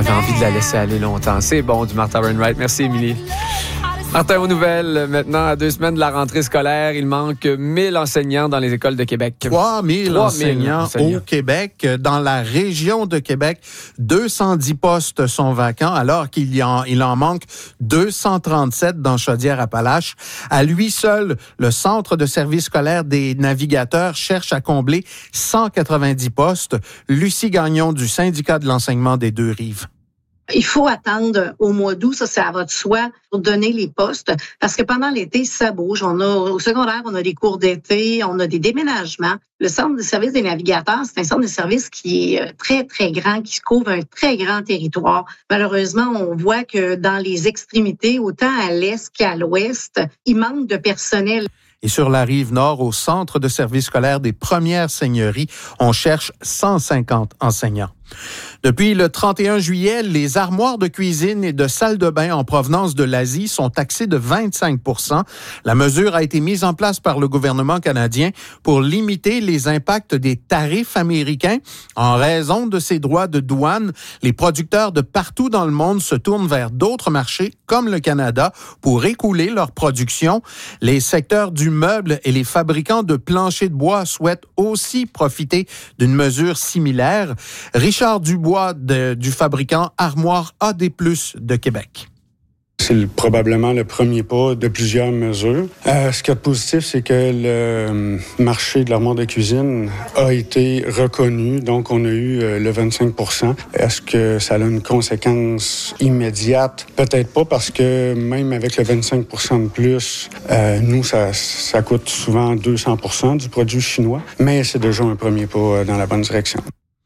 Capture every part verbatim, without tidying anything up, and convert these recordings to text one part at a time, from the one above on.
J'avais envie de la laisser aller longtemps. C'est bon du Martha Wainwright. Merci, Émilie. Martin, aux nouvelles. Maintenant, à deux semaines de la rentrée scolaire, il manque mille enseignants dans les écoles de Québec. trois mille enseignants, enseignants au Québec. Dans la région de Québec, deux cent dix postes sont vacants, alors qu'il y en, il en manque deux cent trente-sept dans Chaudière-Appalaches. À lui seul, le Centre de service scolaire des navigateurs cherche à combler cent quatre-vingt-dix postes. Lucie Gagnon du syndicat de l'enseignement des Deux-Rives. Il faut attendre au mois d'août, ça, ça va de soi, pour donner les postes. Parce que pendant l'été, ça bouge. On a, au secondaire, on a des cours d'été, on a des déménagements. Le Centre de service des navigateurs, c'est un centre de service qui est très, très grand, qui couvre un très grand territoire. Malheureusement, on voit que dans les extrémités, autant à l'est qu'à l'ouest, il manque de personnel. Et sur la rive nord, au Centre de service scolaire des Premières Seigneuries, on cherche cent cinquante enseignants. Depuis le trente et un juillet, les armoires de cuisine et de salle de bain en provenance de l'Asie sont taxées de vingt-cinq pour cent. La mesure a été mise en place par le gouvernement canadien pour limiter les impacts des tarifs américains. En raison de ces droits de douane, les producteurs de partout dans le monde se tournent vers d'autres marchés, comme le Canada, pour écouler leur production. Les secteurs du meuble et les fabricants de planchers de bois souhaitent aussi profiter d'une mesure similaire. Richard Dubois de, du fabricant Armoire A D plus de Québec. C'est le, probablement le premier pas de plusieurs mesures. Euh, ce qui est positif, c'est que le marché de l'armoire de cuisine a été reconnu, donc on a eu euh, le vingt-cinq pour cent. Est-ce que ça a une conséquence immédiate? Peut-être pas, parce que même avec le vingt-cinq pour cent de plus, euh, nous, ça, ça coûte souvent deux cents pour cent du produit chinois, mais c'est déjà un premier pas dans la bonne direction.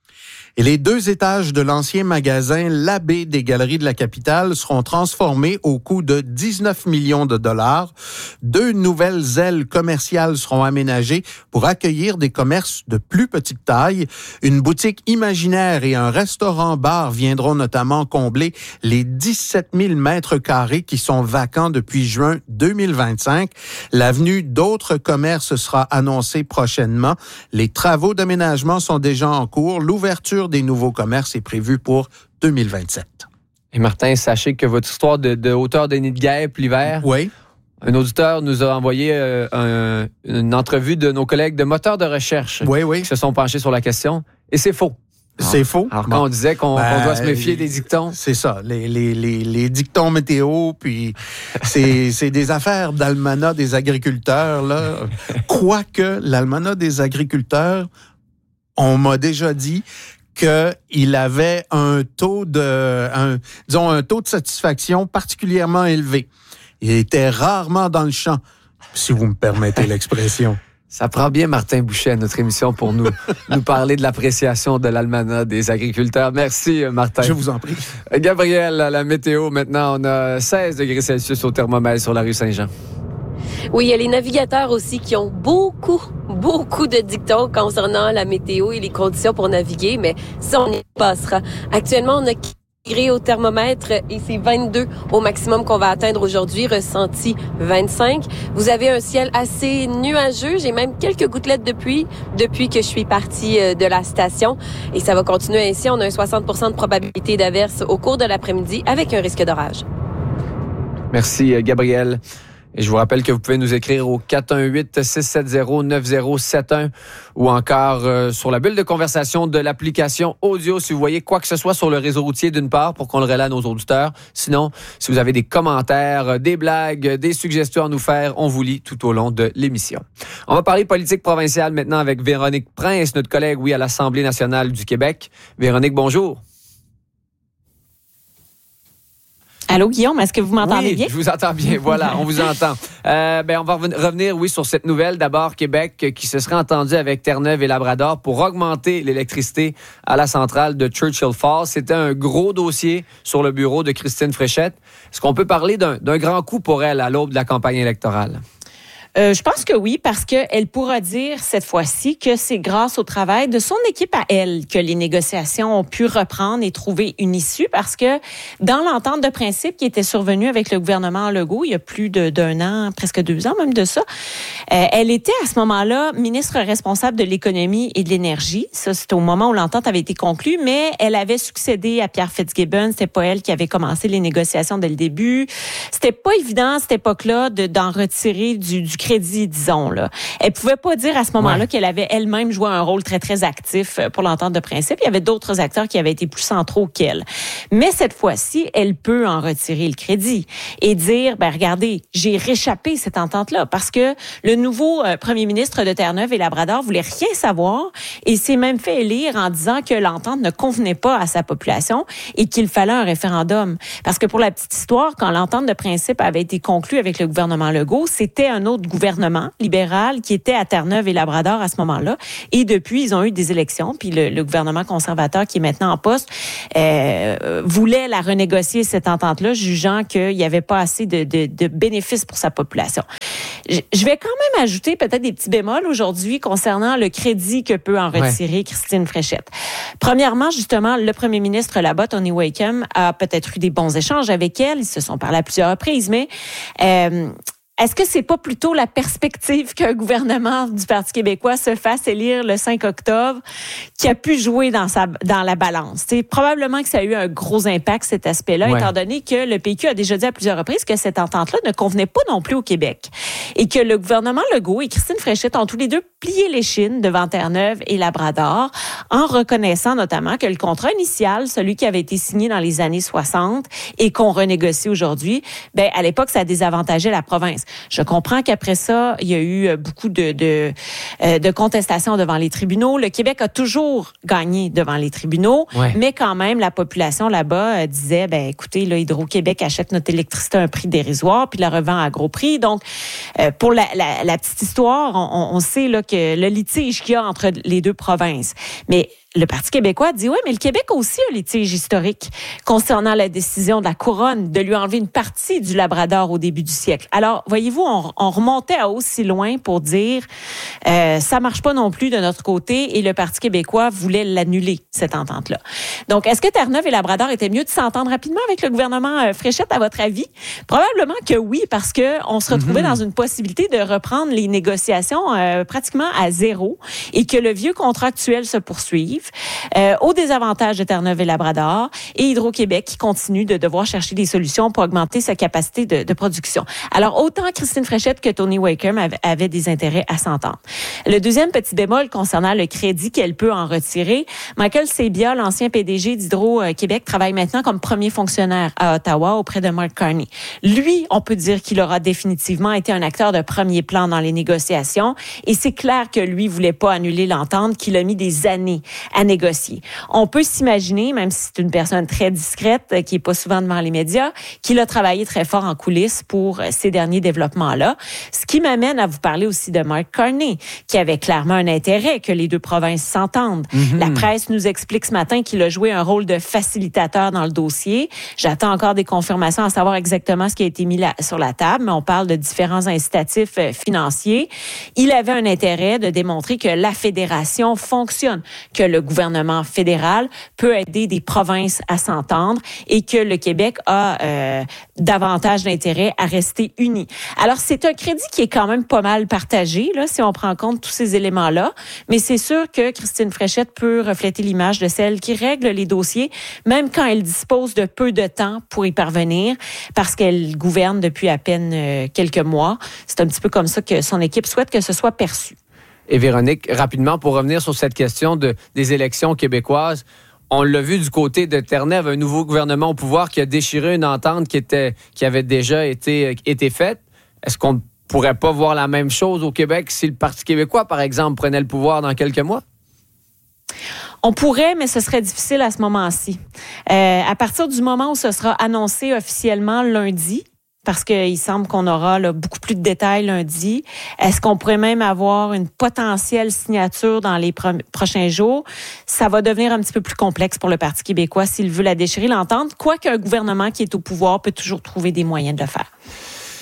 Et les deux étages de l'ancien magasin L'Abbé des Galeries de la Capitale seront transformés au coût de dix-neuf millions de dollars. Deux nouvelles ailes commerciales seront aménagées pour accueillir des commerces de plus petite taille. Une boutique imaginaire et un restaurant-bar viendront notamment combler les dix-sept mille mètres carrés qui sont vacants depuis juin deux mille vingt-cinq. L'avenue d'autres commerces sera annoncée prochainement. Les travaux d'aménagement sont déjà en cours. L'ouverture des nouveaux commerces est prévue pour deux mille vingt-sept. Et Martin, sachez que votre histoire de, de hauteur de nid de guêpe l'hiver, oui. Un auditeur nous a envoyé euh, un, une entrevue de nos collègues de moteurs de recherche oui, oui. qui se sont penchés sur la question, et c'est faux. C'est alors, faux. Alors, bon. quand on disait qu'on, ben, qu'on doit se méfier des dictons. C'est ça, les, les, les, les dictons météo, puis c'est, c'est des affaires d'almanach des agriculteurs, là. Quoique, l'almanach des agriculteurs, on m'a déjà dit qu'il avait un taux de, un, disons, un taux de satisfaction particulièrement élevé. Il était rarement dans le champ, si vous me permettez l'expression. Ça prend bien Martin Boucher à notre émission pour nous, nous parler de l'appréciation de l'almanach des agriculteurs. Merci, Martin. Je vous en prie. Gabriel, à la météo, maintenant, on a seize degrés Celsius au thermomètre sur la rue Saint-Jean. Oui, il y a les navigateurs aussi qui ont beaucoup, beaucoup de dictons concernant la météo et les conditions pour naviguer, mais ça, on y passera. Actuellement, on a quinze degrés au thermomètre et c'est vingt-deux au maximum qu'on va atteindre aujourd'hui, ressenti vingt-cinq. Vous avez un ciel assez nuageux, j'ai même quelques gouttelettes de pluie depuis que je suis partie de la station et ça va continuer ainsi. On a un soixante pour cent de probabilité d'averse au cours de l'après-midi avec un risque d'orage. Merci, Gabriel. Et je vous rappelle que vous pouvez nous écrire au quatre un huit, six sept zéro, neuf zéro sept un ou encore euh, sur la bulle de conversation de l'application audio si vous voyez quoi que ce soit sur le réseau routier d'une part pour qu'on le relaie à nos auditeurs. Sinon, si vous avez des commentaires, des blagues, des suggestions à nous faire, on vous lit tout au long de l'émission. On va parler politique provinciale maintenant avec Véronique Prince, notre collègue, oui, à l'Assemblée nationale du Québec. Véronique, bonjour. Allô, Guillaume, est-ce que vous m'entendez oui, bien? Je vous entends bien, voilà, on vous entend. Euh, ben, on va revenir, oui, sur cette nouvelle. D'abord, Québec qui se serait entendu avec Terre-Neuve et Labrador pour augmenter l'électricité à la centrale de Churchill Falls. C'était un gros dossier sur le bureau de Christine Fréchette. Est-ce qu'on peut parler d'un, d'un grand coup pour elle à l'aube de la campagne électorale? Euh, je pense que oui, parce qu'elle pourra dire cette fois-ci que c'est grâce au travail de son équipe à elle que les négociations ont pu reprendre et trouver une issue, parce que dans l'entente de principe qui était survenue avec le gouvernement Legault il y a plus de, d'un an, presque deux ans même de ça, euh, elle était à ce moment-là ministre responsable de l'économie et de l'énergie. Ça, c'était au moment où l'entente avait été conclue, mais elle avait succédé à Pierre Fitzgibbon. C'était pas elle qui avait commencé les négociations dès le début. C'était pas évident à cette époque-là de, d'en retirer du, du crédit, disons, là. Elle pouvait pas dire à ce moment-là ouais. qu'elle avait elle-même joué un rôle très, très actif pour l'entente de principe. Il y avait d'autres acteurs qui avaient été plus centraux qu'elle. Mais cette fois-ci, elle peut en retirer le crédit et dire, ben regardez, j'ai réchappé cette entente-là parce que le nouveau euh, premier ministre de Terre-Neuve et Labrador voulait rien savoir et s'est même fait élire en disant que l'entente ne convenait pas à sa population et qu'il fallait un référendum. Parce que pour la petite histoire, quand l'entente de principe avait été conclue avec le gouvernement Legault, c'était un autre gouvernement libéral qui était à Terre-Neuve et Labrador à ce moment-là. Et depuis, ils ont eu des élections. Puis le, le gouvernement conservateur qui est maintenant en poste euh, voulait la renégocier, cette entente-là, jugeant qu'il n'y avait pas assez de, de, de bénéfices pour sa population. Je, je vais quand même ajouter peut-être des petits bémols aujourd'hui concernant le crédit que peut en retirer ouais. Christine Fréchette. Premièrement, justement, le premier ministre là-bas, Tony Wakeham, a peut-être eu des bons échanges avec elle. Ils se sont parlé à plusieurs reprises, mais euh, est-ce que c'est pas plutôt la perspective qu'un gouvernement du Parti québécois se fasse élire le cinq octobre qui a pu jouer dans sa dans la balance? C'est probablement que ça a eu un gros impact, cet aspect-là, ouais. étant donné que le P Q a déjà dit à plusieurs reprises que cette entente-là ne convenait pas non plus au Québec et que le gouvernement Legault et Christine Fréchette ont tous les deux plié l'échine devant Terre-Neuve et Labrador en reconnaissant notamment que le contrat initial, celui qui avait été signé dans les années soixante et qu'on renégocie aujourd'hui, ben à l'époque, ça désavantageait la province. Je comprends qu'après ça, il y a eu beaucoup de, de, de contestations devant les tribunaux. Le Québec a toujours gagné devant les tribunaux, ouais. mais quand même, la population là-bas disait, ben écoutez, là, Hydro-Québec achète notre électricité à un prix dérisoire, puis la revend à gros prix. Donc, euh, pour la, la, la petite histoire, on, on sait là, que le litige qu'il y a entre les deux provinces. Mais le Parti québécois dit, oui, mais le Québec a aussi un litige historique concernant la décision de la Couronne de lui enlever une partie du Labrador au début du siècle. Alors, voyez-vous, on, on remontait à aussi loin pour dire, euh, ça marche pas non plus de notre côté et le Parti québécois voulait l'annuler, cette entente-là. Donc, est-ce que Terre-Neuve et Labrador étaient mieux de s'entendre rapidement avec le gouvernement euh, Fréchette, à votre avis? Probablement que oui, parce que on se retrouvait mm-hmm. dans une possibilité de reprendre les négociations euh, pratiquement à zéro et que le vieux contrat actuel se poursuive. Euh, au désavantage de Terre-Neuve et Labrador et Hydro-Québec qui continue de devoir chercher des solutions pour augmenter sa capacité de, de production. Alors, autant Christine Fréchette que Tony Wakeham avaient, avaient des intérêts à s'entendre. Le deuxième petit bémol concernant le crédit qu'elle peut en retirer, Michael Sabia, l'ancien P D G d'Hydro-Québec, travaille maintenant comme premier fonctionnaire à Ottawa auprès de Mark Carney. Lui, on peut dire qu'il aura définitivement été un acteur de premier plan dans les négociations et c'est clair que lui voulait pas annuler l'entente, qu'il a mis des années à négocier. On peut s'imaginer, même si c'est une personne très discrète, qui est pas souvent devant les médias, qu'il a travaillé très fort en coulisses pour ces derniers développements-là. Ce qui m'amène à vous parler aussi de Mark Carney, qui avait clairement un intérêt que les deux provinces s'entendent. Mm-hmm. La presse nous explique ce matin qu'il a joué un rôle de facilitateur dans le dossier. J'attends encore des confirmations à savoir exactement ce qui a été mis là, sur la table, mais on parle de différents incitatifs euh, financiers. Il avait un intérêt de démontrer que la fédération fonctionne, que le gouvernement fédéral peut aider des provinces à s'entendre et que le Québec a euh, davantage d'intérêt à rester uni. Alors, c'est un crédit qui est quand même pas mal partagé, là, si on prend en compte tous ces éléments-là, mais c'est sûr que Christine Fréchette peut refléter l'image de celle qui règle les dossiers, même quand elle dispose de peu de temps pour y parvenir, parce qu'elle gouverne depuis à peine euh, quelques mois. C'est un petit peu comme ça que son équipe souhaite que ce soit perçu. Et Véronique, rapidement, pour revenir sur cette question de, des élections québécoises, on l'a vu du côté de Terre-Neuve, un nouveau gouvernement au pouvoir qui a déchiré une entente qui, était, qui avait déjà été, été faite. Est-ce qu'on ne pourrait pas voir la même chose au Québec si le Parti québécois, par exemple, prenait le pouvoir dans quelques mois? On pourrait, mais ce serait difficile à ce moment-ci. Euh, à partir du moment où ce sera annoncé officiellement lundi, parce qu'il semble qu'on aura là, beaucoup plus de détails lundi. Est-ce qu'on pourrait même avoir une potentielle signature dans les pro- prochains jours? Ça va devenir un petit peu plus complexe pour le Parti québécois s'il veut la déchirer, l'entente, quoique un gouvernement qui est au pouvoir peut toujours trouver des moyens de le faire.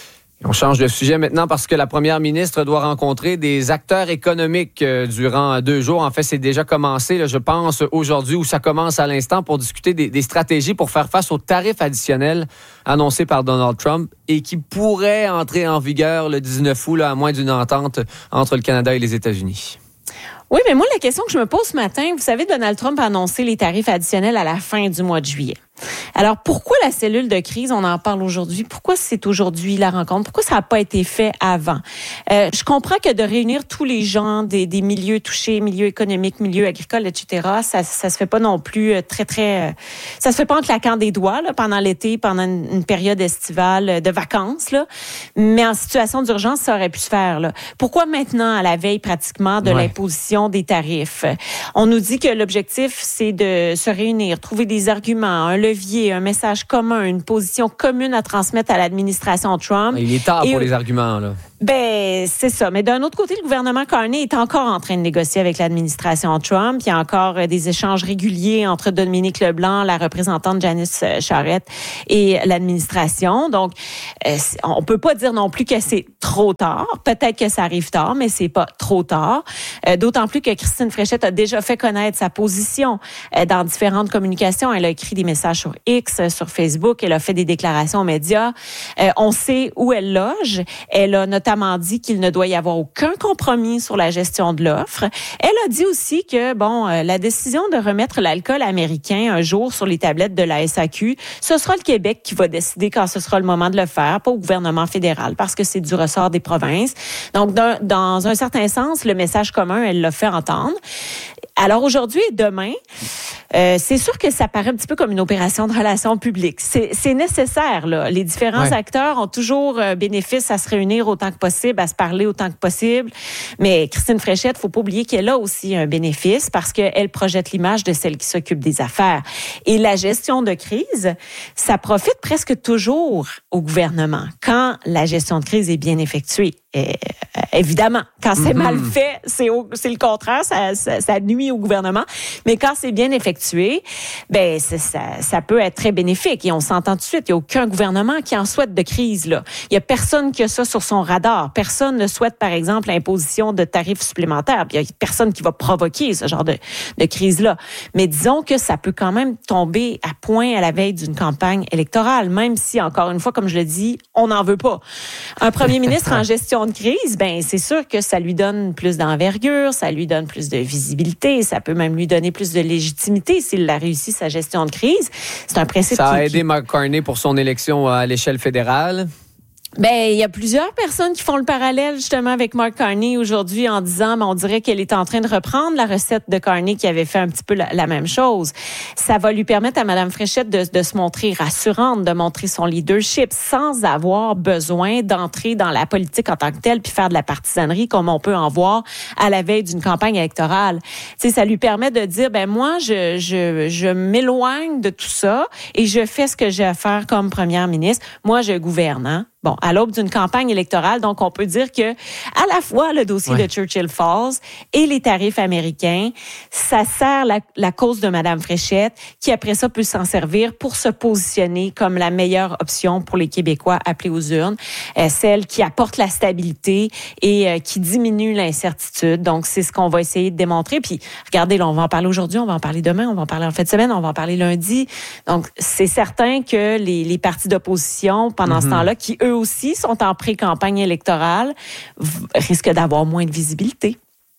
On change de sujet maintenant parce que la première ministre doit rencontrer des acteurs économiques euh, durant deux jours. En fait, c'est déjà commencé, là, je pense, aujourd'hui, où ça commence à l'instant pour discuter des, des stratégies pour faire face aux tarifs additionnels annoncés par Donald Trump et qui pourraient entrer en vigueur le dix-neuf août, là, à moins d'une entente entre le Canada et les États-Unis. Oui, mais moi, la question que je me pose ce matin, vous savez, Donald Trump a annoncé les tarifs additionnels à la fin du mois de juillet. Alors, pourquoi la cellule de crise, on en parle aujourd'hui? Pourquoi c'est aujourd'hui la rencontre? Pourquoi ça n'a pas été fait avant? Euh, je comprends que de réunir tous les gens des, des milieux touchés, milieux économiques, milieux agricoles, et cetera, ça ça se fait pas non plus très, très... Ça se fait pas en claquant des doigts là, pendant l'été, pendant une, une période estivale de vacances. Là. Mais en situation d'urgence, ça aurait pu se faire. Là. Pourquoi maintenant, à la veille pratiquement de ouais. l'imposition des tarifs? On nous dit que l'objectif, c'est de se réunir, trouver des arguments, un levier, un message commun, une position commune à transmettre à l'administration Trump. Il est tard Et, pour les arguments, là. Ben, c'est ça. Mais d'un autre côté, le gouvernement Carney est encore en train de négocier avec l'administration Trump. Il y a encore des échanges réguliers entre Dominique Leblanc, la représentante Janice Charette, et l'administration. Donc, euh, on peut pas dire non plus que c'est trop tard. Peut-être que ça arrive tard, mais c'est pas trop tard. Euh, d'autant plus que Christine Fréchette a déjà fait connaître sa position euh, dans différentes communications. Elle a écrit des messages sur X, sur Facebook. Elle a fait des déclarations aux médias. Euh, on sait où elle loge. Elle a notamment dit qu'il ne doit y avoir aucun compromis sur la gestion de l'offre. Elle a dit aussi que, bon, euh, la décision de remettre l'alcool américain un jour sur les tablettes de la S A Q, ce sera le Québec qui va décider quand ce sera le moment de le faire, pas au gouvernement fédéral, parce que c'est du ressort des provinces. Donc, dans, dans un certain sens, le message commun, elle l'a fait entendre. Alors, aujourd'hui et demain, euh, c'est sûr que ça paraît un petit peu comme une opération de relations publiques. C'est, c'est nécessaire, là. Les différents ouais. acteurs ont toujours euh, bénéfice à se réunir autant que possible, à se parler autant que possible. Mais Christine Fréchette, faut pas oublier qu'elle a aussi un bénéfice parce qu'elle projette l'image de celle qui s'occupe des affaires. Et la gestion de crise, ça profite presque toujours au gouvernement quand la gestion de crise est bien effectuée. Et, euh, évidemment, quand c'est mm-hmm. mal fait, c'est, au, c'est le contraire, ça, ça, ça nuit au gouvernement. Mais quand c'est bien effectué, ben c'est, ça, ça peut être très bénéfique. Et on s'entend tout de suite, il n'y a aucun gouvernement qui en souhaite de crise. Là. Il n'y a personne qui a ça sur son radar. Personne ne souhaite, par exemple, l'imposition de tarifs supplémentaires. Puis il n'y a personne qui va provoquer ce genre de, de crise-là. Mais disons que ça peut quand même tomber à point à la veille d'une campagne électorale, même si, encore une fois, comme je le dis, on n'en veut pas. Un premier ministre en gestion de crise, ben c'est sûr que ça lui donne plus d'envergure, ça lui donne plus de visibilité, ça peut même lui donner plus de légitimité s'il a réussi sa gestion de crise. C'est un principe Ça qui, a aidé qui... Mark Carney pour son élection à l'échelle fédérale. Ben, il y a plusieurs personnes qui font le parallèle justement avec Mark Carney aujourd'hui en disant, ben, on dirait qu'elle est en train de reprendre la recette de Carney qui avait fait un petit peu la, la même chose. Ça va lui permettre à Mme Fréchette de, de se montrer rassurante, de montrer son leadership sans avoir besoin d'entrer dans la politique en tant que telle puis faire de la partisanerie comme on peut en voir à la veille d'une campagne électorale. Tu sais, ça lui permet de dire, ben moi, je, je, je m'éloigne de tout ça et je fais ce que j'ai à faire comme première ministre. Moi, je gouverne, hein? Bon, à l'aube d'une campagne électorale, donc on peut dire que à la fois le dossier ouais. de Churchill Falls et les tarifs américains, ça sert la, la cause de Mme Fréchette, qui après ça peut s'en servir pour se positionner comme la meilleure option pour les Québécois appelés aux urnes, euh, celle qui apporte la stabilité et euh, qui diminue l'incertitude. Donc c'est ce qu'on va essayer de démontrer. Puis regardez, là, on va en parler aujourd'hui, on va en parler demain, on va en parler en fin de semaine, on va en parler lundi. Donc c'est certain que les, les partis d'opposition pendant mm-hmm. ce temps-là, qui eux aussi sont en pré-campagne électorale, risquent d'avoir moins de visibilité.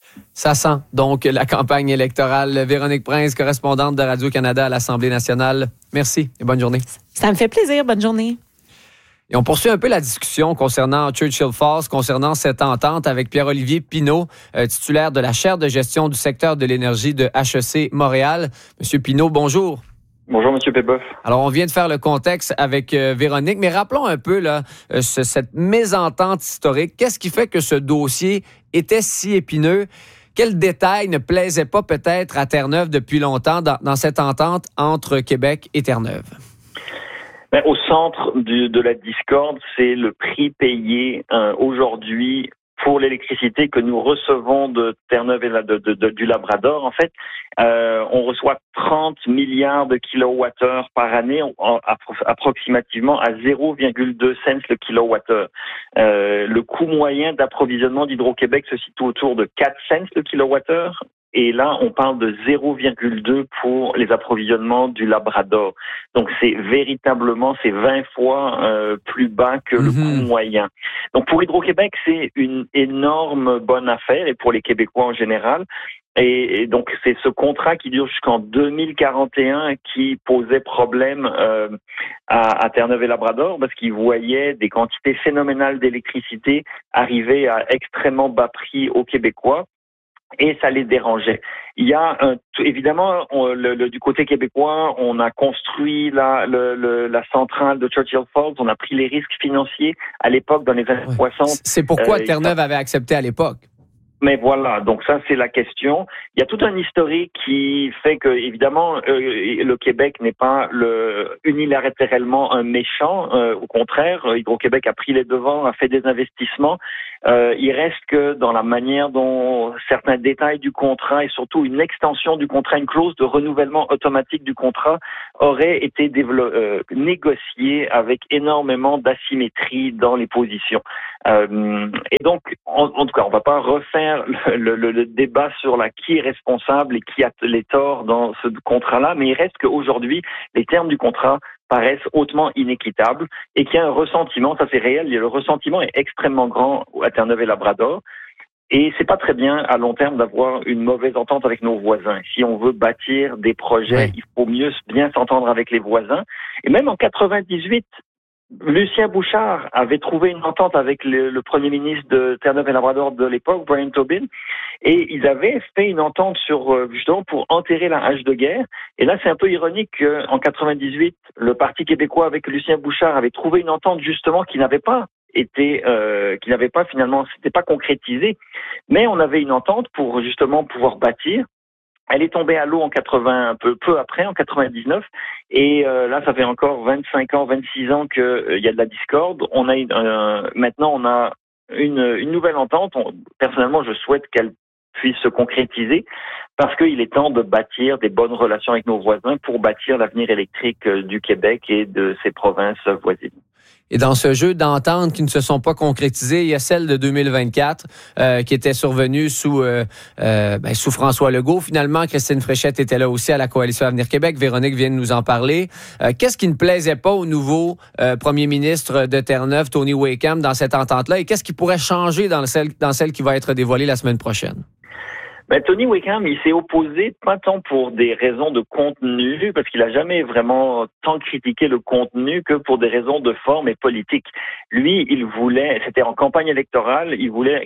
Ça sent donc la campagne électorale. Véronique Prince, correspondante de Radio-Canada à l'Assemblée nationale. Merci et bonne journée. Ça me fait plaisir. Bonne journée. Et on poursuit un peu la discussion concernant Churchill Falls, concernant cette entente avec Pierre-Olivier Pinault, euh, titulaire de la chaire de gestion du secteur de l'énergie de H E C Montréal. Monsieur Pinault, bonjour. Bonjour, M. Péboff. Alors, on vient de faire le contexte avec euh, Véronique, mais rappelons un peu là, euh, ce, cette mésentente historique. Qu'est-ce qui fait que ce dossier était si épineux? Quels détails ne plaisaient pas peut-être à Terre-Neuve depuis longtemps dans, dans cette entente entre Québec et Terre-Neuve? Ben, au centre du, de la discorde, c'est le prix payé euh, aujourd'hui pour l'électricité que nous recevons de Terre-Neuve et de, de, de, du Labrador, en fait, euh, on reçoit trente milliards de kilowattheures par année, en, approximativement à zéro virgule deux cents le kilowattheure. Euh, le coût moyen d'approvisionnement d'Hydro-Québec se situe autour de quatre cents le kilowattheure. Et là, on parle de zéro virgule deux pour les approvisionnements du Labrador. Donc, c'est véritablement, c'est vingt fois euh, plus bas que le mm-hmm. coût moyen. Donc, pour Hydro-Québec, c'est une énorme bonne affaire, et pour les Québécois en général. Et, et donc, c'est ce contrat qui dure jusqu'en deux mille quarante et un qui posait problème euh, à, à Terre-Neuve et Labrador, parce qu'ils voyaient des quantités phénoménales d'électricité arriver à extrêmement bas prix aux Québécois. Et ça les dérangeait. Il y a un, évidemment on, le, le, du côté québécois, on a construit la, le, le, la centrale de Churchill Falls, on a pris les risques financiers à l'époque dans les années ouais. soixante. C'est pourquoi euh, Terre-Neuve avait accepté à l'époque. Mais voilà, donc ça c'est la question. Il y a tout un historique qui fait que, évidemment, euh, le Québec n'est pas le, unilatéralement un méchant. Euh, au contraire, Hydro-Québec a pris les devants, a fait des investissements. Euh, il reste que dans la manière dont certains détails du contrat et surtout une extension du contrat, une clause de renouvellement automatique du contrat aurait été dévelop- euh, négociée avec énormément d'asymétrie dans les positions. Euh, et donc, en, en tout cas, on va pas refaire Le, le, le débat sur la qui est responsable et qui a les torts dans ce contrat-là, mais il reste qu'aujourd'hui, les termes du contrat paraissent hautement inéquitables et qu'il y a un ressentiment, ça c'est réel, le ressentiment est extrêmement grand à Terre-Neuve et Labrador. Et c'est pas très bien à long terme d'avoir une mauvaise entente avec nos voisins. Si on veut bâtir des projets, oui. il faut mieux bien s'entendre avec les voisins. Et même en quatre-vingt-dix-huit, Lucien Bouchard avait trouvé une entente avec le, le premier ministre de Terre-Neuve et Labrador de l'époque, Brian Tobin, et ils avaient fait une entente sur justement pour enterrer la hache de guerre. Et là, c'est un peu ironique qu'en quatre-vingt-dix-huit, le Parti québécois avec Lucien Bouchard avait trouvé une entente justement qui n'avait pas été, euh, qui n'avait pas finalement, c'était pas concrétisé, mais on avait une entente pour justement pouvoir bâtir. Elle est tombée à l'eau en quatre-vingts, un peu, peu après, en quatre-vingt-dix-neuf. Et euh, là, ça fait encore vingt-cinq ans, vingt-six ans qu'il euh, y a de la discorde. On a une, euh, maintenant, on a une, une nouvelle entente. On, personnellement, je souhaite qu'elle puisse se concrétiser parce qu'il est temps de bâtir des bonnes relations avec nos voisins pour bâtir l'avenir électrique du Québec et de ses provinces voisines. Et dans ce jeu d'ententes qui ne se sont pas concrétisées, il y a celle de deux mille vingt-quatre euh, qui était survenue sous euh, euh, ben, sous François Legault. Finalement, Christine Fréchette était là aussi à la Coalition Avenir Québec. Véronique vient de nous en parler. Euh, qu'est-ce qui ne plaisait pas au nouveau euh, premier ministre de Terre-Neuve, Tony Wakeham, dans cette entente-là? Et qu'est-ce qui pourrait changer dans celle, dans celle qui va être dévoilée la semaine prochaine? Ben, Tony Wakeham, il s'est opposé pas tant pour des raisons de contenu, parce qu'il a jamais vraiment tant critiqué le contenu que pour des raisons de forme et politique. Lui, il voulait, c'était en campagne électorale, il voulait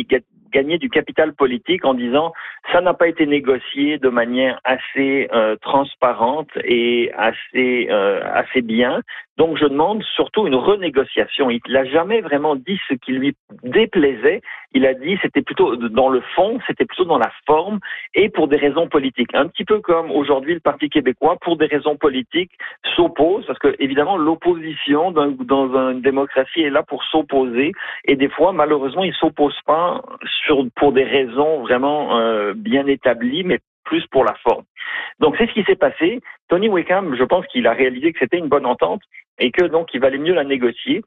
gagner du capital politique en disant ça n'a pas été négocié de manière assez euh, transparente et assez euh, assez bien. Donc je demande surtout une renégociation. Il n'a jamais vraiment dit ce qui lui déplaisait. Il a dit c'était plutôt dans le fond, c'était plutôt dans la forme et pour des raisons politiques. Un petit peu comme aujourd'hui le Parti québécois, pour des raisons politiques, s'oppose, parce que évidemment l'opposition dans, dans une démocratie est là pour s'opposer et des fois malheureusement il s'oppose pas sur, pour des raisons vraiment euh, bien établies, mais plus pour la forme. Donc c'est ce qui s'est passé. Tony Wakeham, je pense qu'il a réalisé que c'était une bonne entente et que donc il valait mieux la négocier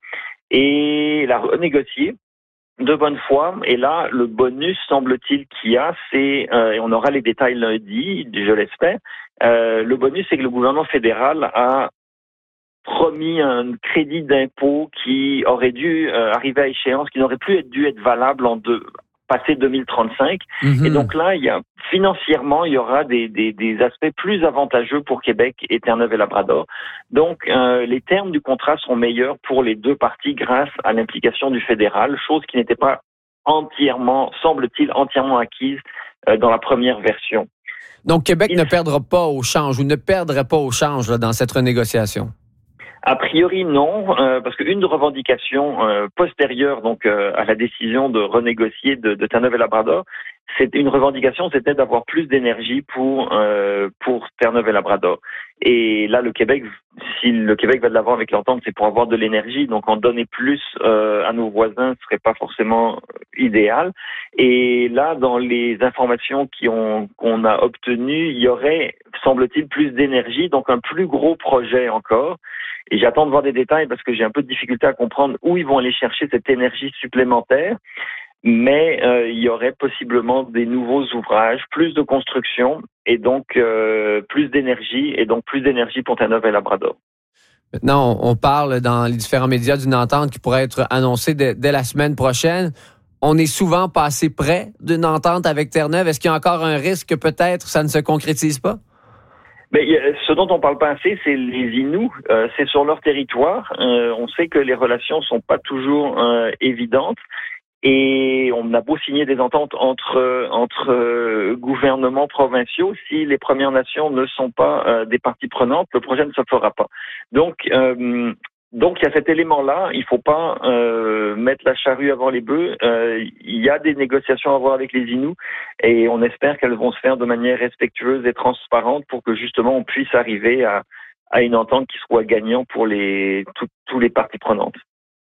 et la renégocier de bonne foi. Et là, le bonus, semble-t-il, qu'il y a, c'est, euh, et on aura les détails lundi, je l'espère, euh, le bonus, c'est que le gouvernement fédéral a promis un crédit d'impôt qui aurait dû euh, arriver à échéance, qui n'aurait plus dû être valable en deux passé deux mille trente-cinq. Mm-hmm. Et donc là, il y a, financièrement, il y aura des, des, des aspects plus avantageux pour Québec et Terre-Neuve et Labrador. Donc, euh, les termes du contrat sont meilleurs pour les deux parties grâce à l'implication du fédéral, chose qui n'était pas entièrement, semble-t-il, entièrement acquise euh, dans la première version. Donc, Québec il... ne perdra pas au change ou ne perdrait pas au change là, dans cette renégociation? A priori, non, euh, parce qu'une revendication euh, postérieure donc euh, à la décision de renégocier de, de Terre-Neuve et Labrador, c'est une revendication, c'était d'avoir plus d'énergie pour euh, pour Terre-Neuve et Labrador. Et là, le Québec, si le Québec va de l'avant avec l'entente, c'est pour avoir de l'énergie. Donc, en donner plus euh, à nos voisins serait pas forcément idéal. Et là, dans les informations qui ont, qu'on a obtenues, il y aurait, semble-t-il, plus d'énergie, donc un plus gros projet encore. Et j'attends de voir des détails parce que j'ai un peu de difficulté à comprendre où ils vont aller chercher cette énergie supplémentaire. Mais euh, il y aurait possiblement des nouveaux ouvrages, plus de construction et donc euh, plus d'énergie et donc plus d'énergie Pont-à-Neuf et Labrador. Maintenant, on parle dans les différents médias d'une entente qui pourrait être annoncée dès, dès la semaine prochaine. On est souvent pas assez près d'une entente avec Terre-Neuve. Est-ce qu'il y a encore un risque que peut-être ça ne se concrétise pas? Mais ce dont on parle pas assez, c'est les Inuits. Euh, c'est sur leur territoire. Euh, on sait que les relations sont pas toujours euh, évidentes. Et on a beau signer des ententes entre entre euh, gouvernements provinciaux, si les Premières Nations ne sont pas euh, des parties prenantes, le projet ne se fera pas. Donc euh, donc il y a cet élément-là. Il faut pas euh, mettre la charrue avant les bœufs. Euh, il y a des négociations à avoir avec les Inuits et on espère qu'elles vont se faire de manière respectueuse et transparente pour que justement on puisse arriver à à une entente qui soit gagnante pour les tout, tous les parties prenantes.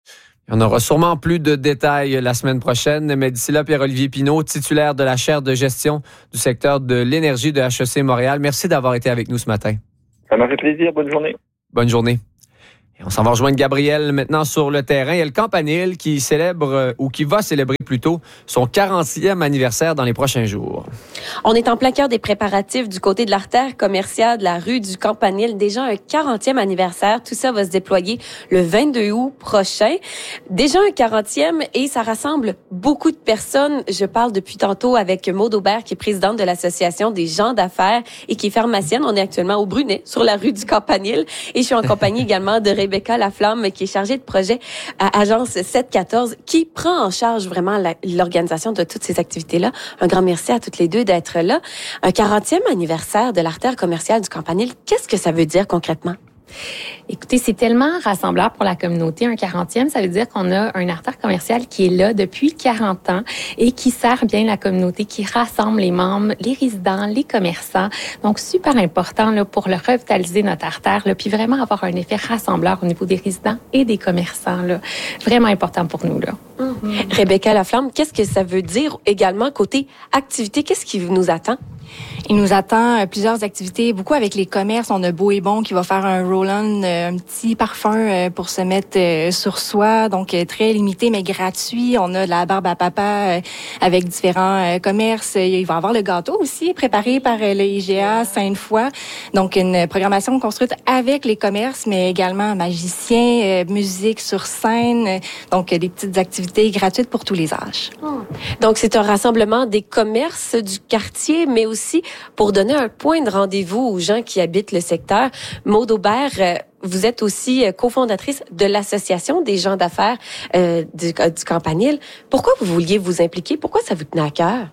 On aura sûrement plus de détails la semaine prochaine, mais d'ici là, Pierre-Olivier Pinault, titulaire de la chaire de gestion du secteur de l'énergie de H E C Montréal. Merci d'avoir été avec nous ce matin. Ça m'a fait plaisir. Bonne journée. Bonne journée. Et on s'en va rejoindre Gabriel maintenant sur le terrain. Il y a le Campanile qui célèbre, ou qui va célébrer plutôt, son quarantième anniversaire dans les prochains jours. On est en plein cœur des préparatifs du côté de l'artère commerciale de la rue du Campanile. Déjà un quarantième anniversaire. Tout ça va se déployer le vingt-deux août prochain. Déjà un quarantième et ça rassemble beaucoup de personnes. Je parle depuis tantôt avec Maude Aubert, qui est présidente de l'Association des gens d'affaires et qui est pharmacienne. On est actuellement au Brunet, sur la rue du Campanile. Et je suis en compagnie également de Rebecca Laflamme, qui est chargée de projet à Agence sept quatorze, qui prend en charge vraiment la, l'organisation de toutes ces activités-là. Un grand merci à toutes les deux d'être là. Un quarantième anniversaire de l'artère commerciale du Campanile, qu'est-ce que ça veut dire concrètement? Écoutez, c'est tellement rassembleur pour la communauté. Un quarantième, ça veut dire qu'on a un artère commercial qui est là depuis quarante ans et qui sert bien la communauté, qui rassemble les membres, les résidents, les commerçants. Donc, super important là, pour le revitaliser, notre artère, là, puis vraiment avoir un effet rassembleur au niveau des résidents et des commerçants. Là. Vraiment important pour nous. Là. Mmh. Rebecca Laflamme, qu'est-ce que ça veut dire également côté activité? Qu'est-ce qui nous attend? Il nous attend plusieurs activités, beaucoup avec les commerces. On a Beau et Bon qui va faire un roll-on, un petit parfum pour se mettre sur soi, donc très limité mais gratuit. On a de la barbe à papa avec différents commerces. Il va y avoir le gâteau aussi préparé par le I G A Sainte-Foy. Donc une programmation construite avec les commerces, mais également magicien, musique sur scène. Donc des petites activités gratuites pour tous les âges. Donc c'est un rassemblement des commerces du quartier, mais aussi pour donner un point de rendez-vous aux gens qui habitent le secteur. Maude Aubert, vous êtes aussi cofondatrice de l'Association des gens d'affaires euh, du, du Campanile. Pourquoi vous vouliez vous impliquer? Pourquoi ça vous tenait à cœur?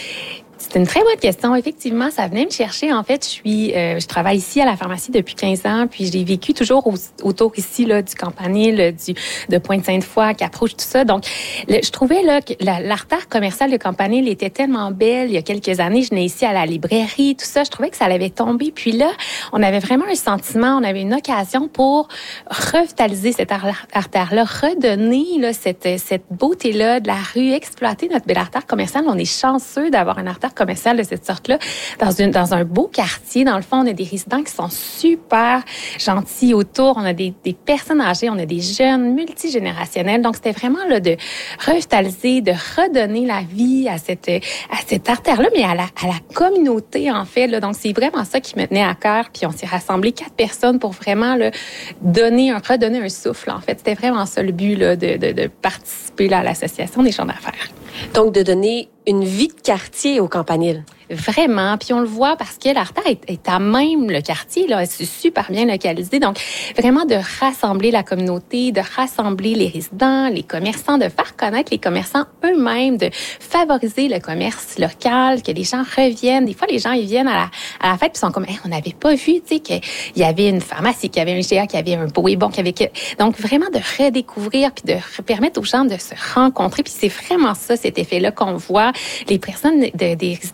C'est une très bonne question. Effectivement, ça venait me chercher. En fait, je suis, euh, je travaille ici à la pharmacie depuis quinze ans, puis j'ai vécu toujours au, autour ici là du Campanile, du de Pointe-Sainte-Foy, Cap-Rouge, tout ça. Donc, le, je trouvais là que la, l'artère commerciale de Campanile était tellement belle. Il y a quelques années, je venais ici à la librairie, tout ça. Je trouvais que ça allait tomber. Puis là, on avait vraiment un sentiment, on avait une occasion pour revitaliser cette artère-là, redonner là cette cette beauté-là de la rue, exploiter notre belle artère commerciale. On est chanceux d'avoir une artère commerciale de cette sorte-là, dans, une, dans un beau quartier. Dans le fond, on a des résidents qui sont super gentils autour. On a des, des personnes âgées, on a des jeunes multigénérationnels. Donc, c'était vraiment là, de revitaliser, de redonner la vie à cette, à cette artère-là, mais à la, à la communauté, en fait. Là. Donc, c'est vraiment ça qui me tenait à cœur. Puis, on s'est rassemblés quatre personnes pour vraiment là, donner un, redonner un souffle, en fait. C'était vraiment ça le but là, de, de, de participer là, à l'Association des gens d'affaires. Donc, de donner une vie de quartier au Campanile. Vraiment. Puis on le voit parce que l'artère est, est à même le quartier, là. C'est super bien localisé. Donc, vraiment de rassembler la communauté, de rassembler les résidents, les commerçants, de faire connaître les commerçants eux-mêmes, de favoriser le commerce local, que les gens reviennent. Des fois, les gens, ils viennent à la, à la fête puis sont comme, hey, on n'avait pas vu, tu sais, qu'il y avait une pharmacie, qu'il y avait un I G A, qu'il y avait un Beau et Bon, qu'il y avait... Donc, vraiment de redécouvrir puis de permettre aux gens de se rencontrer. Puis c'est vraiment ça, cet effet-là qu'on voit. Les personnes, de, des résidences de personnes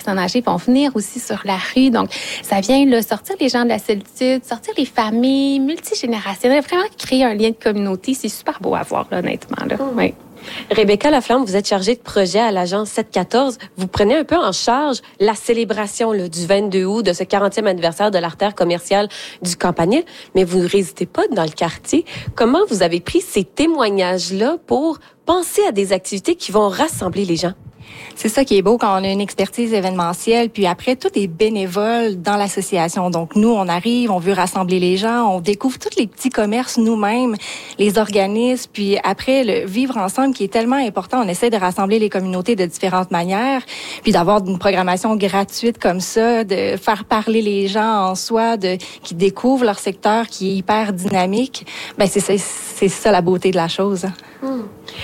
personnes âgées vont venir aussi sur la rue. Donc, ça vient là, sortir les gens de la solitude, sortir les familles, multigénérationnelles, vraiment créer un lien de communauté. C'est super beau à voir, là, honnêtement. Là. Mmh. Oui. Rebecca Laflamme, vous êtes chargée de projet à l'agence sept quatorze. Vous prenez un peu en charge la célébration là, du vingt-deux août, de ce quarantième anniversaire de l'artère commerciale du Campanile, mais vous ne résidez pas dans le quartier. Comment vous avez pris ces témoignages-là pour penser à des activités qui vont rassembler les gens? C'est ça qui est beau quand on a une expertise événementielle. Puis après, tout est bénévole dans l'association. Donc, nous, on arrive, on veut rassembler les gens, on découvre tous les petits commerces nous-mêmes, les organismes. Puis après, le vivre ensemble qui est tellement important, on essaie de rassembler les communautés de différentes manières. Puis d'avoir une programmation gratuite comme ça, de faire parler les gens en soi, de qui découvrent leur secteur qui est hyper dynamique. Ben c'est ça, c'est ça la beauté de la chose. Hum.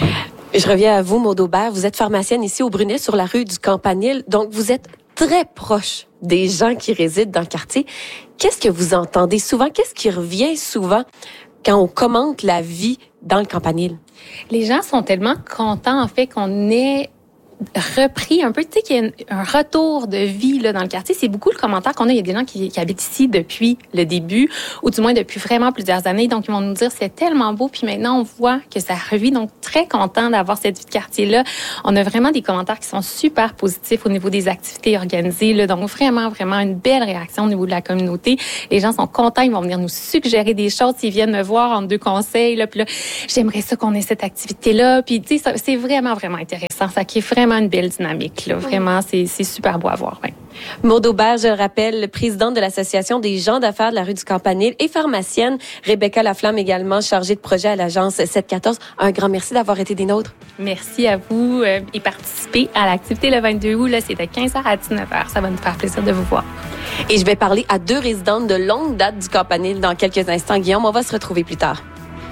Je reviens à vous, Maude Aubert. Vous êtes pharmacienne ici au Brunet, sur la rue du Campanile. Donc, vous êtes très proche des gens qui résident dans le quartier. Qu'est-ce que vous entendez souvent? Qu'est-ce qui revient souvent quand on commente la vie dans le Campanile? Les gens sont tellement contents, en fait, qu'on ait repris un peu, tu sais, qu'il y a un retour de vie là dans le quartier. C'est beaucoup le commentaire qu'on a. Il y a des gens qui, qui habitent ici depuis le début, ou du moins depuis vraiment plusieurs années. Donc, ils vont nous dire c'est tellement beau. Puis maintenant, on voit que ça revit. Donc, très content d'avoir cette vie de quartier-là. On a vraiment des commentaires qui sont super positifs au niveau des activités organisées. Là. Donc, vraiment, vraiment une belle réaction au niveau de la communauté. Les gens sont contents. Ils vont venir nous suggérer des choses. Ils viennent me voir en deux conseils. Là, puis là, j'aimerais ça qu'on ait cette activité-là. Puis, tu sais, c'est vraiment, vraiment intéressant. Ça qui est vraiment une belle dynamique. Là. Vraiment, c'est, c'est super beau à voir. Ouais. Maude Aubert, je le rappelle, présidente de l'Association des gens d'affaires de la rue du Campanile et pharmacienne. Rebecca Laflamme, également chargée de projet à l'agence sept quatorze. Un grand merci d'avoir été des nôtres. Merci à vous euh, et participer à l'activité le vingt-deux août. Là, c'est de quinze heures à dix-neuf heures. Ça va nous faire plaisir de vous voir. Et je vais parler à deux résidentes de longue date du Campanile dans quelques instants. Guillaume, on va se retrouver plus tard.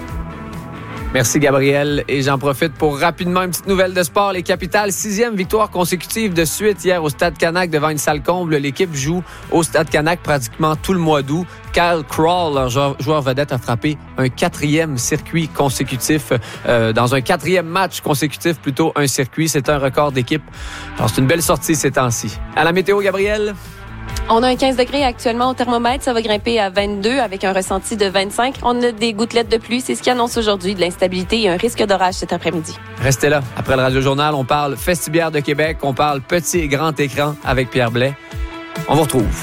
Merci, Gabriel. Et j'en profite pour rapidement une petite nouvelle de sport. Les Capitals, sixième victoire consécutive de suite hier au Stade Canac devant une salle comble. L'équipe joue au Stade Canac pratiquement tout le mois d'août. Kyle Crawl, leur joueur vedette, a frappé un quatrième circuit consécutif, euh, dans un quatrième match consécutif, plutôt un circuit. C'est un record d'équipe. Alors, c'est une belle sortie ces temps-ci. À la météo, Gabriel? On a un quinze degrés actuellement au thermomètre. Ça va grimper à vingt-deux avec un ressenti de vingt-cinq. On a des gouttelettes de pluie. C'est ce qui annonce aujourd'hui de l'instabilité et un risque d'orage cet après-midi. Restez là. Après le Radio-Journal, on parle Festibière de Québec. On parle petit et grand écran avec Pierre Blais. On vous retrouve.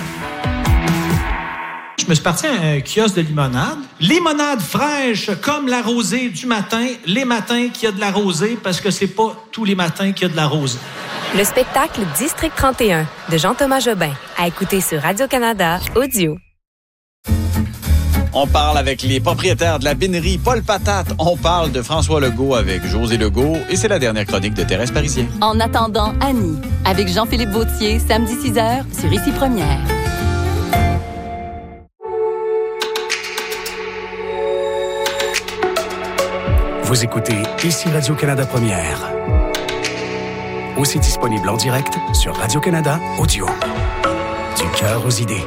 Je me suis parti à un kiosque de limonade. Limonade fraîche comme la rosée du matin. Les matins qu'il y a de la rosée parce que c'est pas tous les matins qu'il y a de la rosée. Le spectacle District trente et un de Jean-Thomas Jobin à écouter sur Radio-Canada Audio. On parle avec les propriétaires de la binerie Paul Patate. On parle de François Legault avec José Legault. Et c'est la dernière chronique de Thérèse Parisien. En attendant, Annie, avec Jean-Philippe Vautier, samedi six heures sur Ici Première. Vous écoutez Ici Radio-Canada Première. Aussi disponible en direct sur Radio-Canada Audio. Du cœur aux idées.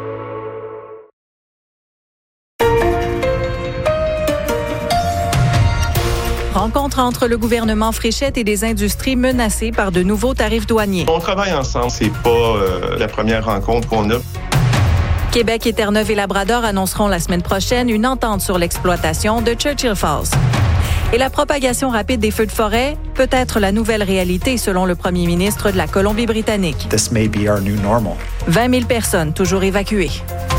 Rencontre entre le gouvernement Fréchette et des industries menacées par de nouveaux tarifs douaniers. On travaille ensemble, c'est pas euh, la première rencontre qu'on a. Québec et Terre-Neuve et Labrador annonceront la semaine prochaine une entente sur l'exploitation de Churchill Falls. Et la propagation rapide des feux de forêt peut être la nouvelle réalité selon le premier ministre de la Colombie-Britannique. This may be our new normal. vingt mille personnes toujours évacuées.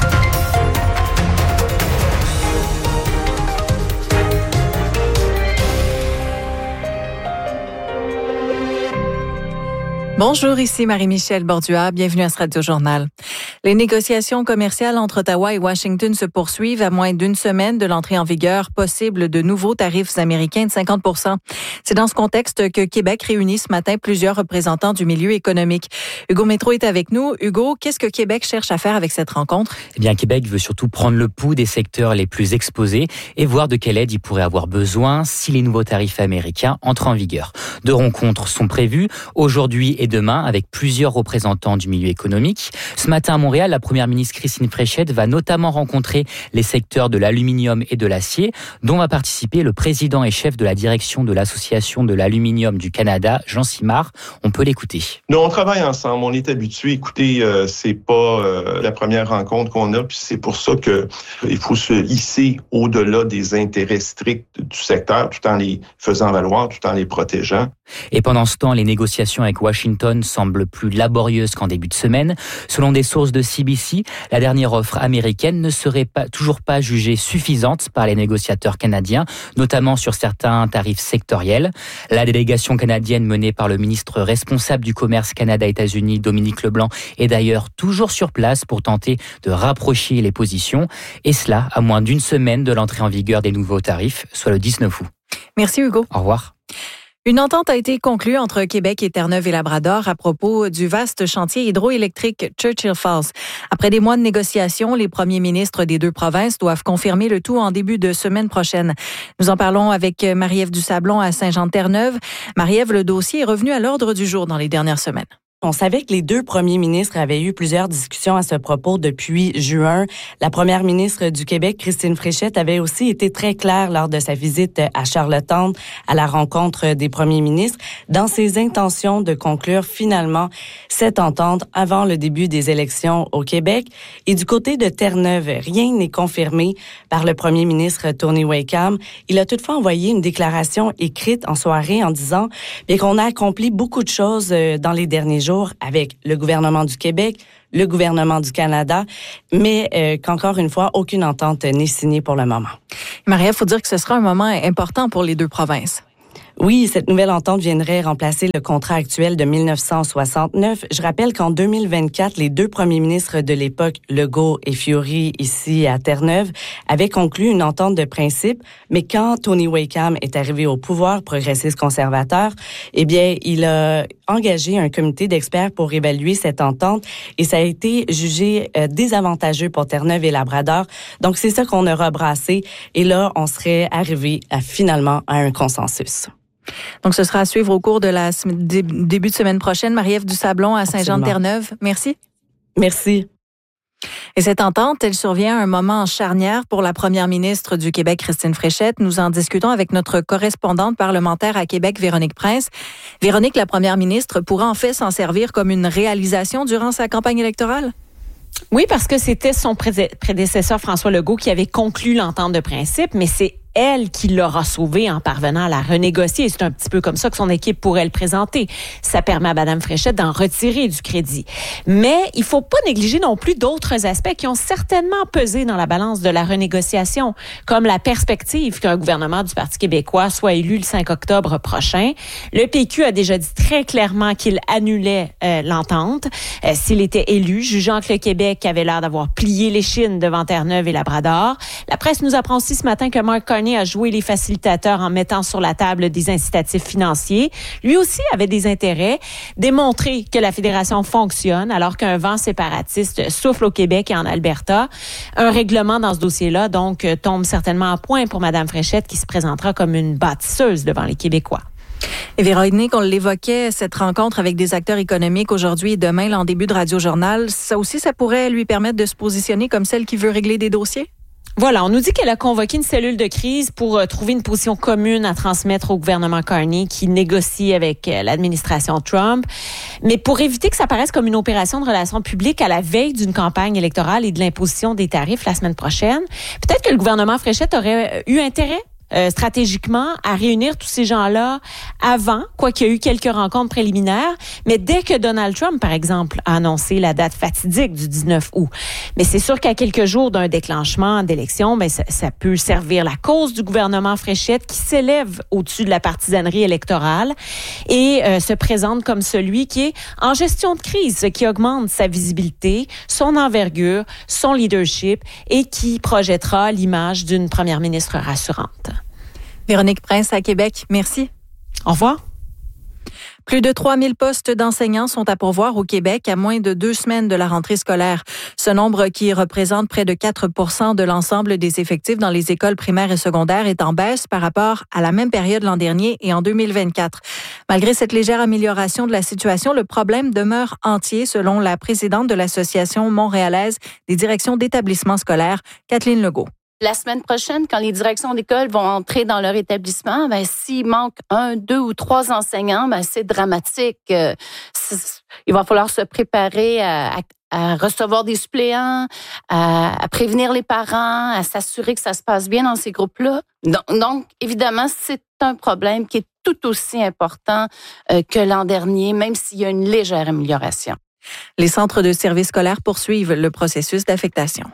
Bonjour, ici Marie-Michel Bordua. Bienvenue à ce Radio-Journal. Les négociations commerciales entre Ottawa et Washington se poursuivent à moins d'une semaine de l'entrée en vigueur possible de nouveaux tarifs américains de cinquante pour cent. C'est dans ce contexte que Québec réunit ce matin plusieurs représentants du milieu économique. Hugo Métro est avec nous. Hugo, qu'est-ce que Québec cherche à faire avec cette rencontre? Eh bien, Québec veut surtout prendre le pouls des secteurs les plus exposés et voir de quelle aide il pourrait avoir besoin si les nouveaux tarifs américains entrent en vigueur. Deux rencontres sont prévues aujourd'hui et demain avec plusieurs représentants du milieu économique. Ce matin, Montréal, la première ministre Christine Fréchette va notamment rencontrer les secteurs de l'aluminium et de l'acier, dont va participer le président et chef de la direction de l'Association de l'aluminium du Canada, Jean Simard. On peut l'écouter. Nous, on travaille ensemble, on est habitués. Écoutez, euh, c'est pas euh, la première rencontre qu'on a, puis c'est pour ça que il faut se hisser au-delà des intérêts stricts du secteur, tout en les faisant valoir, tout en les protégeant. Et pendant ce temps, les négociations avec Washington semblent plus laborieuses qu'en début de semaine. Selon des sources de C B C, la dernière offre américaine ne serait pas, toujours pas jugée suffisante par les négociateurs canadiens, notamment sur certains tarifs sectoriels. La délégation canadienne menée par le ministre responsable du commerce Canada-États-Unis, Dominique Leblanc, est d'ailleurs toujours sur place pour tenter de rapprocher les positions. Et cela à moins d'une semaine de l'entrée en vigueur des nouveaux tarifs, soit le dix-neuf août. Merci Hugo. Au revoir. Une entente a été conclue entre Québec et Terre-Neuve et Labrador à propos du vaste chantier hydroélectrique Churchill Falls. Après des mois de négociations, les premiers ministres des deux provinces doivent confirmer le tout en début de semaine prochaine. Nous en parlons avec Marie-Ève Dusablon à Saint-Jean-de-Terre-Neuve. Marie-Ève, le dossier est revenu à l'ordre du jour dans les dernières semaines. On savait que les deux premiers ministres avaient eu plusieurs discussions à ce propos depuis juin. La première ministre du Québec, Christine Fréchette, avait aussi été très claire lors de sa visite à Charlottetown à la rencontre des premiers ministres dans ses intentions de conclure finalement cette entente avant le début des élections au Québec. Et du côté de Terre-Neuve, rien n'est confirmé par le premier ministre Tony Wakeham. Il a toutefois envoyé une déclaration écrite en soirée en disant bien qu'on a accompli beaucoup de choses dans les derniers jours avec le gouvernement du Québec, le gouvernement du Canada, mais euh, qu'encore une fois, aucune entente n'est signée pour le moment. Marie-Ève, il faut dire que ce sera un moment important pour les deux provinces. Oui, cette nouvelle entente viendrait remplacer le contrat actuel de dix-neuf cent soixante-neuf. Je rappelle qu'en deux mille vingt-quatre, les deux premiers ministres de l'époque, Legault et Fiori, ici à Terre-Neuve, avaient conclu une entente de principe, mais quand Tony Wakeham est arrivé au pouvoir progressiste conservateur, eh bien, il a engagé un comité d'experts pour évaluer cette entente et ça a été jugé euh, désavantageux pour Terre-Neuve et Labrador. Donc, c'est ça qu'on a rebrassé et là, on serait arrivé à, finalement à un consensus. Donc, ce sera à suivre au cours de la début de semaine prochaine. Marie-Ève Dusablon à Saint-Jean-de-Terre-Neuve. Merci. Merci. Et cette entente, elle survient à un moment charnière pour la première ministre du Québec, Christine Fréchette. Nous en discutons avec notre correspondante parlementaire à Québec, Véronique Prince. Véronique, la première ministre pourra en fait s'en servir comme une réalisation durant sa campagne électorale? Oui, parce que c'était son prédécesseur François Legault qui avait conclu l'entente de principe, mais c'est elle qui l'aura sauvé en parvenant à la renégocier. C'est un petit peu comme ça que son équipe pourrait le présenter. Ça permet à Mme Fréchette d'en retirer du crédit. Mais il faut pas négliger non plus d'autres aspects qui ont certainement pesé dans la balance de la renégociation, comme la perspective qu'un gouvernement du Parti québécois soit élu le cinq octobre prochain. Le P Q a déjà dit très clairement qu'il annulait euh, l'entente euh, s'il était élu, jugeant que le Québec avait l'air d'avoir plié l'échine devant Terre-Neuve et Labrador. La presse nous apprend aussi ce matin que Mark Carney a joué les facilitateurs en mettant sur la table des incitatifs financiers. Lui aussi avait des intérêts, démontrer que la fédération fonctionne alors qu'un vent séparatiste souffle au Québec et en Alberta. Un règlement dans ce dossier-là, donc, tombe certainement à point pour Mme Fréchette qui se présentera comme une bâtisseuse devant les Québécois. Et Véronique, on l'évoquait, cette rencontre avec des acteurs économiques aujourd'hui et demain, là, en début de Radio-Journal, ça aussi, ça pourrait lui permettre de se positionner comme celle qui veut régler des dossiers? Voilà, on nous dit qu'elle a convoqué une cellule de crise pour euh, trouver une position commune à transmettre au gouvernement Carney qui négocie avec euh, l'administration Trump. Mais pour éviter que ça paraisse comme une opération de relations publiques à la veille d'une campagne électorale et de l'imposition des tarifs la semaine prochaine, peut-être que le gouvernement Fréchette aurait eu intérêt Euh, stratégiquement à réunir tous ces gens-là avant, quoi qu'il y ait eu quelques rencontres préliminaires, mais dès que Donald Trump, par exemple, a annoncé la date fatidique du dix-neuf août. Mais c'est sûr qu'à quelques jours d'un déclenchement d'élection, ben ça, ça peut servir la cause du gouvernement Fréchette qui s'élève au-dessus de la partisanerie électorale et euh, se présente comme celui qui est en gestion de crise, ce qui augmente sa visibilité, son envergure, son leadership et qui projettera l'image d'une première ministre rassurante. Véronique Prince à Québec, merci. Au revoir. Plus de trois mille postes d'enseignants sont à pourvoir au Québec à moins de deux semaines de la rentrée scolaire. Ce nombre, qui représente près de quatre pour cent de l'ensemble des effectifs dans les écoles primaires et secondaires, est en baisse par rapport à la même période l'an dernier et en deux mille vingt-quatre. Malgré cette légère amélioration de la situation, le problème demeure entier, selon la présidente de l'Association montréalaise des directions d'établissements scolaires, Kathleen Legault. La semaine prochaine, quand les directions d'école vont entrer dans leur établissement, ben, s'il manque un, deux ou trois enseignants, ben, c'est dramatique. Euh, c'est, il va falloir se préparer à, à, à recevoir des suppléants, à, à prévenir les parents, à s'assurer que ça se passe bien dans ces groupes-là. Donc, donc évidemment, c'est un problème qui est tout aussi important euh, que l'an dernier, même s'il y a une légère amélioration. Les centres de services scolaires poursuivent le processus d'affectation.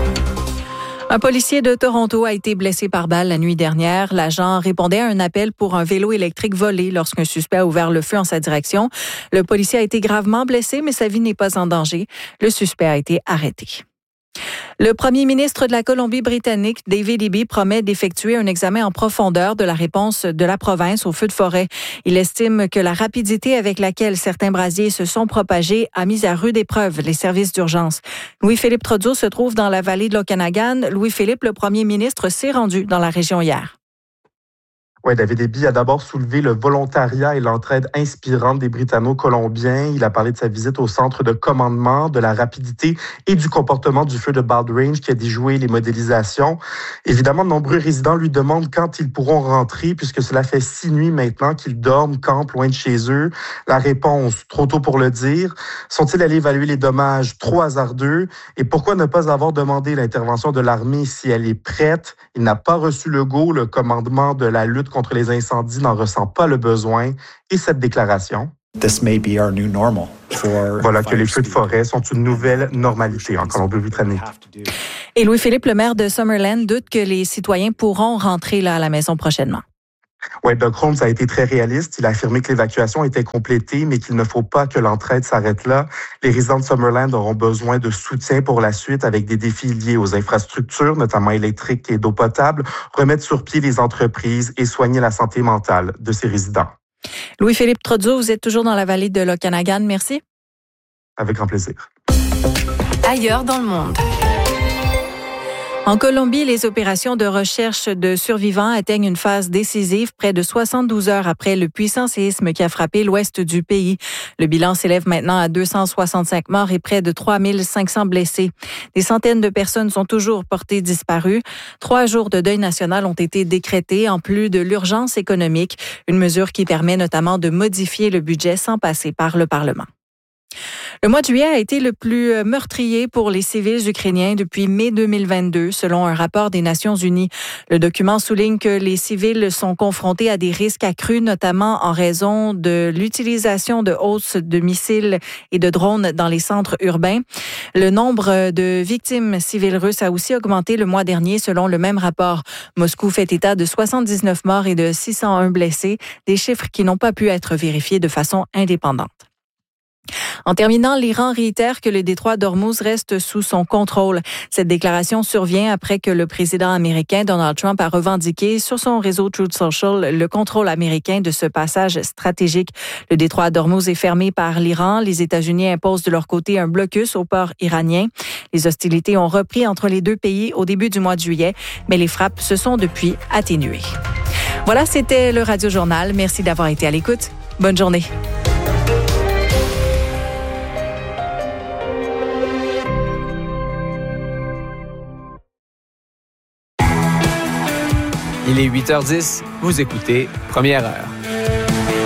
Un policier de Toronto a été blessé par balle la nuit dernière. L'agent répondait à un appel pour un vélo électrique volé lorsqu'un suspect a ouvert le feu en sa direction. Le policier a été gravement blessé, mais sa vie n'est pas en danger. Le suspect a été arrêté. Le premier ministre de la Colombie-Britannique, David Eby, promet d'effectuer un examen en profondeur de la réponse de la province aux feux de forêt. Il estime que la rapidité avec laquelle certains brasiers se sont propagés a mis à rude épreuve les services d'urgence. Louis-Philippe Trudzeau se trouve dans la vallée de l'Okanagan. Louis-Philippe, le premier ministre, s'est rendu dans la région hier. Oui, David Eby a d'abord soulevé le volontariat et l'entraide inspirante des Britanno-Colombiens. Il a parlé de sa visite au centre de commandement, de la rapidité et du comportement du feu de Bald Range qui a déjoué les modélisations. Évidemment, de nombreux résidents lui demandent quand ils pourront rentrer puisque cela fait six nuits maintenant qu'ils dorment, campent loin de chez eux. La réponse, trop tôt pour le dire. Sont-ils allés évaluer les dommages? Trop hasardeux. Et pourquoi ne pas avoir demandé l'intervention de l'armée si elle est prête? Il n'a pas reçu le go. Le commandement de la lutte contre les incendies n'en ressent pas le besoin. Et cette déclaration? This may be our new normal for voilà que les feux de forêt sont une nouvelle normalité en Colombie-Britannique. Et Louis-Philippe, le maire de Summerland, doute que les citoyens pourront rentrer là à la maison prochainement. Oui, Doug Holmes a été très réaliste. Il a affirmé que l'évacuation était complétée, mais qu'il ne faut pas que l'entraide s'arrête là. Les résidents de Summerland auront besoin de soutien pour la suite avec des défis liés aux infrastructures, notamment électriques et d'eau potable, remettre sur pied les entreprises et soigner la santé mentale de ces résidents. Louis-Philippe Trudzeau, vous êtes toujours dans la vallée de l'Okanagan. Merci. Avec grand plaisir. Ailleurs dans le monde. En Colombie, les opérations de recherche de survivants atteignent une phase décisive près de soixante-douze heures après le puissant séisme qui a frappé l'ouest du pays. Le bilan s'élève maintenant à deux cent soixante-cinq morts et près de trois mille cinq cents blessés. Des centaines de personnes sont toujours portées disparues. Trois jours de deuil national ont été décrétés en plus de l'urgence économique, une mesure qui permet notamment de modifier le budget sans passer par le Parlement. Le mois de juillet a été le plus meurtrier pour les civils ukrainiens depuis mai deux mille vingt-deux, selon un rapport des Nations unies. Le document souligne que les civils sont confrontés à des risques accrus, notamment en raison de l'utilisation de hausses de missiles et de drones dans les centres urbains. Le nombre de victimes civiles russes a aussi augmenté le mois dernier, selon le même rapport. Moscou fait état de soixante-dix-neuf morts et de six cent un blessés, des chiffres qui n'ont pas pu être vérifiés de façon indépendante. En terminant, l'Iran réitère que le détroit d'Ormuz reste sous son contrôle. Cette déclaration survient après que le président américain Donald Trump a revendiqué sur son réseau Truth Social le contrôle américain de ce passage stratégique. Le détroit d'Ormuz est fermé par l'Iran. Les États-Unis imposent de leur côté un blocus au port iranien. Les hostilités ont repris entre les deux pays au début du mois de juillet, mais les frappes se sont depuis atténuées. Voilà, c'était le Radio Journal. Merci d'avoir été à l'écoute. Bonne journée. Il est huit heures dix, vous écoutez Première Heure.